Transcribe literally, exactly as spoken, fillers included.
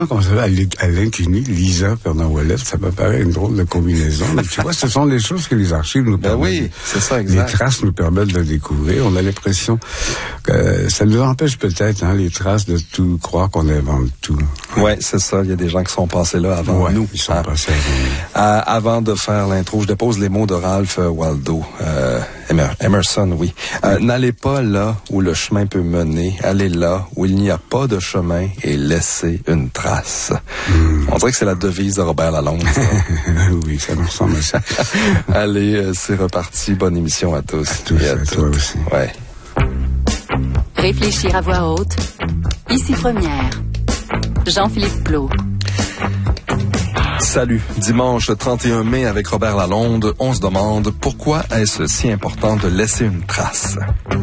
Comme ça, Alain Cuny, Lisa, Fernand Ouellet, ça me paraît une drôle de combinaison. Mais tu vois, ce sont des choses que les archives nous permettent. Ben oui, c'est ça, exact. Les traces nous permettent de découvrir. On a l'impression que ça nous empêche peut-être, hein, les traces, de tout croire qu'on invente tout. Ouais, c'est ça. Il y a des gens qui sont passés là avant ouais, nous. Ils sont hein. passés avant nous. Euh, avant de faire l'intro, je dépose les mots de Ralph Waldo euh, Emerson, oui. Euh, oui. N'allez pas là où le chemin peut mener. Allez là où il n'y a pas de chemin et laissez une trace. Mm. On dirait que c'est la devise de Robert Lalonde. Oui, ça me ressemble à ça. Allez, euh, c'est reparti. Bonne émission à tous. À tous, et à, à toi aussi. Ouais. Réfléchir à voix haute. Ici Première. Jean-Philippe Plot. Salut. Dimanche trente et un mai avec Robert Lalonde, on se demande pourquoi est-ce si important de laisser une trace.